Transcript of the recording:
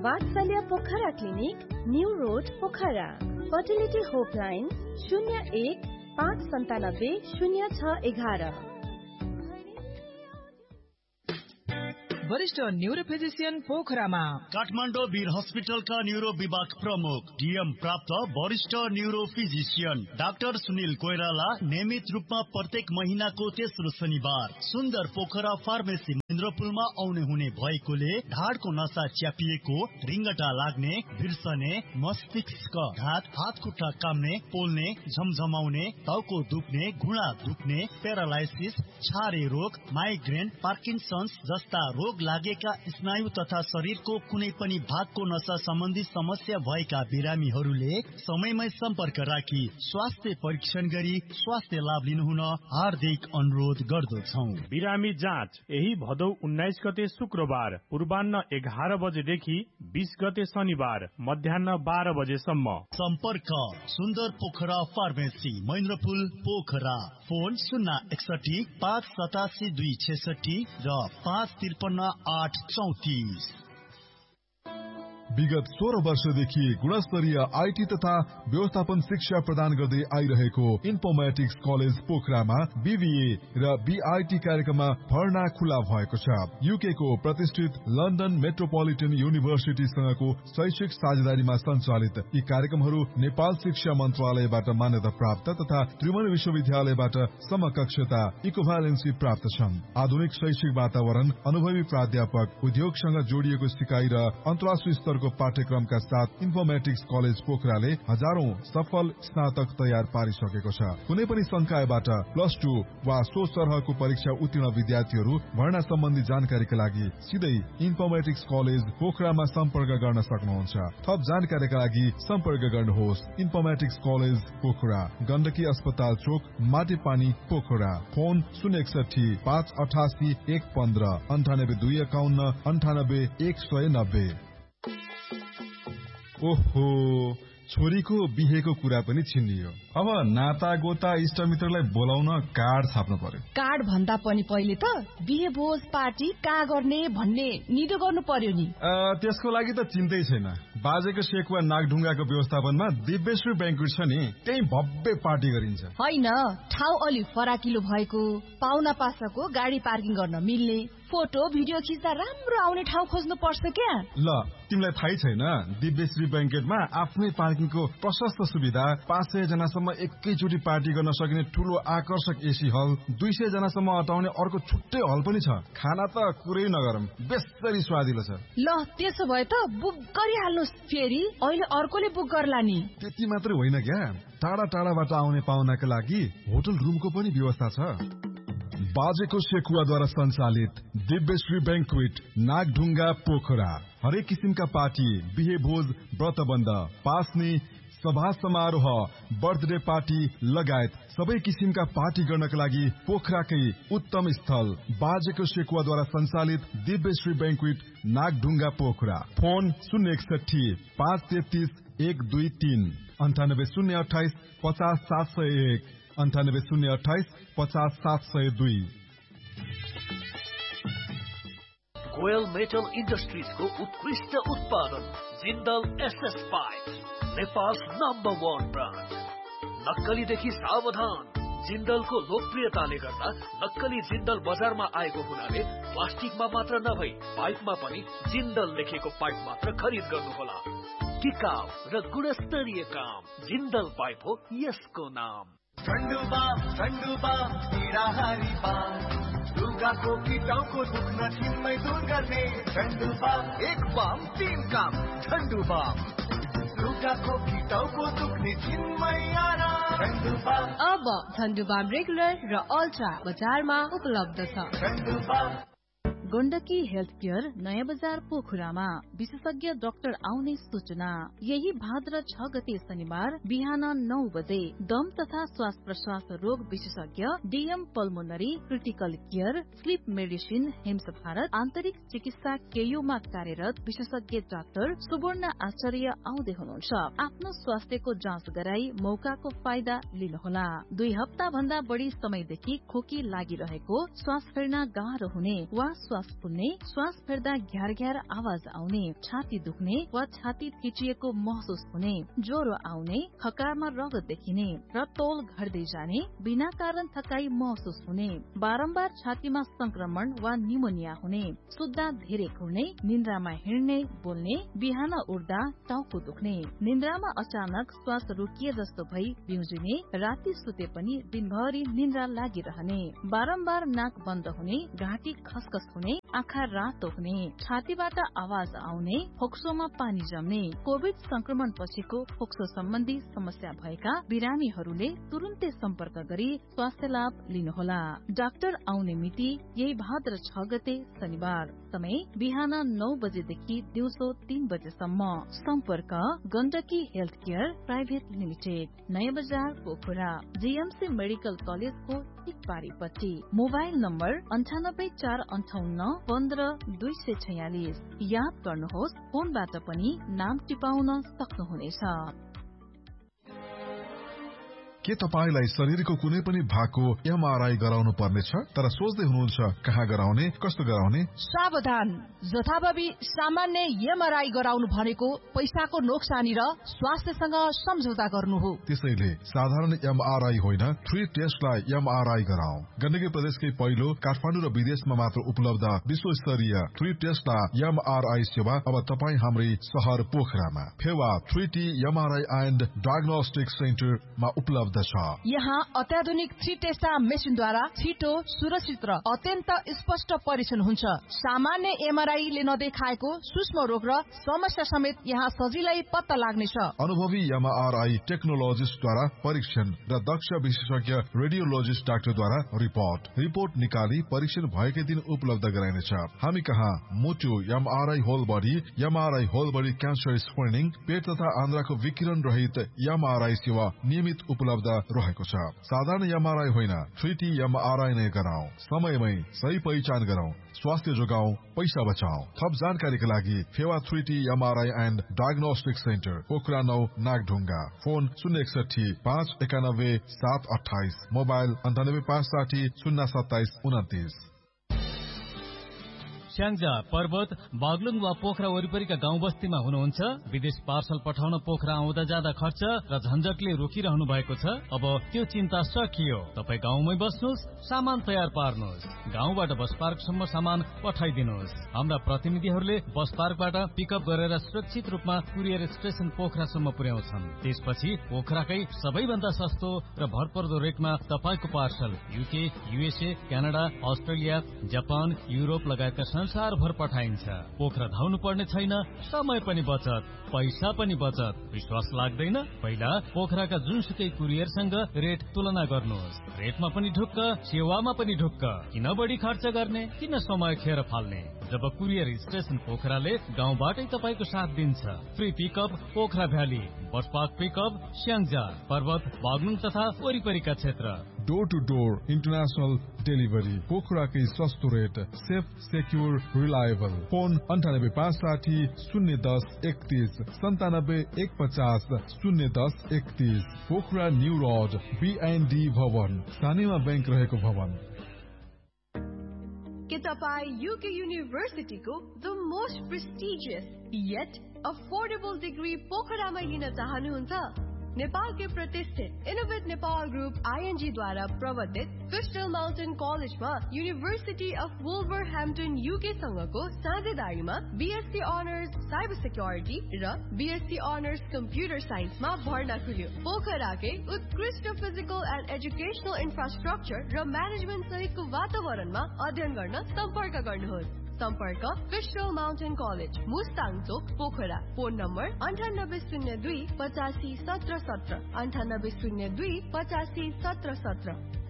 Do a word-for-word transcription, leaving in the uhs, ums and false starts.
वात्सल्य Pokhara clinic, new road Pokhara. Fertility होपलाइन शून्य एक पाँच सन्तानब्बे शून्य छ एघार। वरिष्ठ न्यूरो फिजिशियन पोखरामा काठमाडौँ वीर हस्पिटलका न्यूरो विभाग प्रमुख डीएम प्राप्त वरिष्ठ neuro physician doctor Sunil Koirala नियमित रूपमा प्रत्येक महिनाको तेस्रो शनिबार सुन्दर पोखरा फार्मेसी इन्द्रपुलमा आउने हुने भएकोले ढाडको नसा च्यापिएको, रिङ्गटा लाग्ने, भिर्सने, मस्तिष्क घात, हात खुट्टा काम्ने, पोल्ने, झमझमाउने, टाउको दुख्ने, घुँडा दुख्ने, प्यारालाइसिस, छारे रोग, माइग्रेन, पार्किन्सन्स जस्ता रोग लागेका स्नायु तथा शरीरको कुनै पनि भागको नसा सम्बन्धी समस्या भएका बिरामीहरूले समयमै सम्पर्क राखी स्वास्थ्य परीक्षण गरी स्वास्थ्य लाभ लिनुहुन हार्दिक अनुरोध गर्दछौं। बिरामी जाँच यही भदौ उन्नाइस गते शुक्रबार पूर्वान्न एघार बजेदेखि बीस गते शनिबार मध्याह बाह्र बजेसम्म। सम्पर्क सुन्दर पोखरा फार्मेसी महेन्द्रपुल पोखरा। फोन शून्य एकसठी पाँच सतासी दुई छेसठी र पाँच त्रिपन्न आठ चौतिस। विगत सोह्र वर्षदेखि गुणस्तरीय आईटी तथा व्यवस्थापन शिक्षा प्रदान गर्दै आइरहेको इन्फर्मेटिक्स कलेज पोखरामा बीबीए र बीआईटी कार्यक्रममा भर्ना खुला भएको छ। यूके को प्रतिष्ठित लन्डन मेट्रोपोलिटन युनिभर्सिटीसँगको शैक्षिक साझेदारीमा सञ्चालित यी कार्यक्रमहरू नेपाल शिक्षा मन्त्रालयबाट मान्यता प्राप्त तथा त्रिभुवन विश्वविद्यालयबाट समकक्षता इक्विभ्यालेन्सी प्राप्त छन्। आधुनिक शैक्षिक वातावरण, अनुभवी प्राध्यापक, उद्योगसँग जोडिएको सिकाइ र अन्तर्राष्ट्रिय स्तरको पाठ्यक्रमका साथ इन्फर्मेटिक्स कलेज पोखराले हजारौं सफल स्नातक तयार पारिसकेको छ। कुनै पनि संकायबाट प्लस टू वा सो सरहको परीक्षा उत्तीर्ण विद्यार्थीहरू भर्ना सम्बन्धी जानकारीका लागि सिधै इन्फर्मेटिक्स कलेज पोखरामा सम्पर्क गर्न सक्नुहुन्छ। थप जानकारीका लागि सम्पर्क गर्नुहोस् इन्फर्मेटिक्स कलेज पोखरा, गण्डकी अस्पताल चोक, माटेपानी पोखरा। फोन शून्य एकसठी पाँच अठासी एक पन्ध्र अन्ठानब्बे दुई एकाउन्न अन्ठानब्बे एक सय नब्बे। ओहो, छोरीको बिहेको कुरा पनि छिन्नियो। अब नाता गोता इष्टमित्रलाई बोलाउन कार्ड छाप्नु पर्यो। कार्ड भन्दा पनि पहिले त बिहे भोज पार्टी कहाँ गर्ने भन्ने निदो गर्नु पर्यो नि। त्यसको लागि त चिन्तै छैन। बाजेको सेकुवा नागढुङ्गाको व्यवस्थापनमा दिव्यश्री ब्याङ्कुट छ नि, त्यही भव्य पार्टी गरिन्छ। होइन, ठाउँ अलि फराकिलो भएको, पाहुना पासाको गाडी पार्किङ गर्न मिल्ने, फोटो भिडियो खिच्दा राम्रो आउने ठाउँ खोज्नु पर्छ क्या। ल, तिमीलाई थाहै छैन, दिव्यश्री ब्याङ्केटमा आफ्नै पार्किङको प्रशस्त सुविधा, पाँच सय जनासम्म एकैचोटि पार्टी गर्न सकिने ठूलो आकर्षक एसी हल, दुई सय जनासम्म अटाउने अर्को छुट्टै हल पनि छ। खाना त कुरै नगरौँ, बेसरी स्वादिलो छ। ल, त्यसो भए त बुक गरिहाल्नु, फेरि अहिले अर्कोले बुक गर्ला नि। त्यति मात्रै होइन क्या, टाढा टाढाबाट आउने पाहुनाका लागि होटल रुमको पनि व्यवस्था छ। बाजेको सेकुवाद्वारा सञ्चालित दिव्यश्री ब्याङ्क्वेट नागढुङ्गा पोखरा हरेक किसिमका पार्टी, बिहे भोज, व्रतबन्ध, पास्ने, सभा समारोह, बर्थडे पार्टी लगायत सबै किसिमका पार्टी गर्नका लागि पोखराकै उत्तम स्थल बाजेको सेकुवाद्वारा सञ्चालित दिव्यश्री ब्याङ्क्वेट नागढुङ्गा पोखरा। फोन शून्य एकसठी पाँच तेत्तिस एक दुई तीन अन्ठानब्बे शून्य अठाइस पचास सात सय एक अन्ठानब्बे शून्य अठाइस पचास सात सय दुई। कोयल मेटल इन्डस्ट्रिजको उत्कृष्ट उत्पादन Jindal SS pipe, Nepal number one brand. नक्कलीदेखि सावधान। जिन्दलको लोकप्रियताले गर्दा नक्कली जिन्दल बजारमा आएको हुनाले प्लास्टिकमा मात्र नभई पाइपमा पनि जिन्दल लेखेको पाइप मात्र खरिद गर्नुहोला। टिकाउ र गुणस्तरीय काम जिन्दल पाइप हो यसको नाम। ठण्डुबा ठण्डुबा निराहारी बाम, लुगाको किटाउको दुख्न छिनमै दूर गर्ने ठण्डुबा। एक बाम तीन काम ठण्डुबा, लुगाको किटाउको दुख्ने छिनमै आराम ठण्डुबा। अब ठण्डुबाम रेगुलर र अल्ट्रा बजारमा उपलब्ध छ। ठण्डुबा गण्डकी हेल्थ केयर नयाँ बजार पोखरामा विशेषज्ञ डाक्टर आउने सूचना। यही भाद्र छ गते शनिबार बिहान नौ बजे दम तथा श्वास प्रश्वास रोग विशेषज्ञ DM pulmonary critical care sleep medicine हेम्स Bharat आन्तरिक चिकित्सा केयूमा कार्यरत विशेषज्ञ डाक्टर सुवर्ण आचार्य आउँदै हुनुहुन्छ। आफ्नो स्वास्थ्यको जाँच गराई मौकाको फाइदा लिनुहोला। दुई हप्ता भन्दा बढ़ी समयदेखि खोकी लागिरहेको, श्वास फेर्न गाह्रो हुने वा श्वास फुल्ने, श्वास फेर्दा घ्यार घ्यार आवाज आउने, छाती दुख्ने वा छाती थिचिएको महसुस हुने, ज्वरो आउने, खकारमा रगत देखिने र तौल घट्दै जाने, बिना कारण थकाई महसुस हुने, बारम्बार छातीमा संक्रमण वा निमोनिया हुने, सुत्दा धेरै खुल्ने, निन्द्रामा हिँड्ने, बोल्ने, बिहान उठ्दा टाउको दुख्ने, निन्द्रामा अचानक श्वास रोकिए जस्तो भई बिउजिने, राति सुते पनि दिनभरि निन्द्रा लागिरहने, बारम्बार नाक बन्द हुने, घाँटी खसखस हुने, आँखा रातो हुने, छातीबाट आवाज आउने, फोक्सोमा पानी जम्ने। कोभिड संक्रमण पछिको फोक्सो सम्बन्धी समस्या भएका बिरामीहरूले तुरुन्तै सम्पर्क गरी स्वास्थ्य लाभ लिनुहोला। डाक्टर आउने मिति यही भाद्र छ गते शनिबार, समय बिहान नौ बजेदेखि दिउँसो तीन बजेसम्म। सम्पर्क Gandaki health care private limited, नयाँ बजार पोखरा, जीएमसी मेडिकल कलेजको ठीक पारिपट्टि। मोबाइल नम्बर अन्ठानब्बे चार अन्ठाउन्न पन्ध्र दुई सय छयालिस। याद गर्नुहोस्, फोनबाट पनि नाम टिपाउन सक्नुहुनेछ। के तपाईलाई शरीरको कुनै पनि भागको एमआरआई गराउनु पर्नेछ तर सोच्दै हुनुहुन्छ कहाँ गराउने, कस्तो गराउने? सावधान, जथाभावी सामान्य एमआरआई गराउनु भनेको पैसाको नोक्सानी र स्वास्थ्यसँग सम्झौता गर्नु हो। त्यसैले साधारण एमआरआई होइन, थ्री टेस्टलाई एमआरआई गराऊ। गण्डकी प्रदेशकै पहिलो काठमाडौँ र विदेशमा मात्र उपलब्ध विश्वस्तरीय थ्री टेस्टलाई एमआरआई सेवा अब तपाईँ हाम्रै शहर पोखरामा Phewa three T MRI and diagnostic सेन्टरमा उपलब्ध छ। यहाँ अत्याधुनिक थ्री टेस्टा मेसिनद्वारा छिटो, सुरक्षित र अत्यन्त स्पष्ट परीक्षण हुन्छ। सामान्य एमआरआईले नदेखाएको सूक्ष्म रोग र समस्या समेत यहाँ सजिलै पत्ता लाग्नेछ। अनुभवी एमआरआई टेक्नोलोजिस्टद्वारा परीक्षण र दक्ष विशेषज्ञ रेडियोलोजिस्ट डाक्टरद्वारा रिपोर्ट रिपोर्ट निकाली परीक्षण भएकै दिन उपलब्ध गराइनेछ। हामी कहाँ मुटु MRI whole body, MRI whole body cancer screening, पेट तथा आन्द्राको विकिरण रहित एमआरआई सेवा नियमित उपलब्ध रहेको छ। साधारण एमआरआई होइन, थ्री टी एमआरआई नै गराऊ। समयमै सही पहिचान गराऊ, स्वास्थ्य जोगाऊ, पैसा बचाऊ। थप जानकारीका लागि Phewa three T MRI and diagnostic centre, Pokhara नौ, नागढुङ्गा। फोन शून्य एकसठी पाँच एकानब्बे सात अठाइस, मोबाइल अन्ठानब्बे पाँच साठी शून्य सत्ताइस उन्तिस। स्याङ्जा, पर्वत, बागलुङ वा पोखरा वरिपरिका गाउँ बस्तीमा हुनुहुन्छ, विदेश पार्सल पठाउन पोखरा आउँदा जाँदा खर्च र झन्झटले रोकिरहनु भएको छ। अब त्यो चिन्ता सकियो। तपाईँ गाउँमै बस्नुहोस्, सामान तयार पार्नुहोस्, गाउँबाट बस पार्कसम्म सामान पठाइदिनुहोस्। हाम्रा प्रतिनिधिहरूले बस पार्कबाट पिकअप गरेर सुरक्षित रूपमा कुरियर स्टेशन पोखरासम्म पुर्याउँछन्। त्यसपछि पोखराकै सबैभन्दा सस्तो र भरपर्दो रेटमा तपाईँको parcel UK, USA, Canada, Australia, Japan, Europe लगायतका संसारभर पठाइन्छ। पोखरा धाउनु पर्ने छैन, समय पनि बचत, पैसा पनि बचत। विश्वास लाग्दैन? पहिला पोखराका जुनसुकै कुरियरसँग रेट तुलना गर्नुहोस्। रेटमा पनि ढुक्क, सेवामा पनि ढुक्क। किन बढी खर्च गर्ने, किन समय खेर फाल्ने? जब कुरियर स्टेशन पोखराले गाउँबाटै तपाईँको साथ दिन्छ। Free pickup Pokhara valley, bus park pickup Syangja, पर्वत, बागलुङ तथा वरिपरिका क्षेत्र। Door two door international delivery, पोखराकै सस्तो rate, safe, secure, reliable. Phone अन्ठानब्बे पाँच साठी शून्य दस एकतिस, सन्तानब्बे एक पचास शून्य दस एकतिस। पोखरा न्यू रोड, बीएनडी भवन, सानीमा बैंक रहेको भवन। के तपाईँ UK युनिभर्सिटीको the most prestigious yet affordable degree पोखरामा लिन चाहनुहुन्छ? नेपालकै प्रतिष्ठित इनोभेट नेपाल ग्रुप आईएनजी द्वारा प्रवर्तित क्रिस्टल माउन्टेन कलेजमा university of वुल्भरह्याम्पटन UK सँगको साझेदारीमा BSc honours cyber security र बीएससी अनर्स कम्प्युटर साइन्समा भर्ना खुल्यो। पोखराकै उत्कृष्ट फिजिकल एन्ड एजुकेशनल इन्फ्रास्ट्रक्चर र म्यानेजमेन्ट सहितको वातावरणमा अध्ययन गर्न सम्पर्क गर्नुहोस्। सम्पर्क क्रिस्टल माउन्टेन कलेज, मुस्ताङ चोक, पोखरा। फोन नम्बर अन्ठानब्बे शून्य दुई पचासी सत्र सत्र, अन्ठानब्बे शून्य दुई पचासी सत्र सत्र।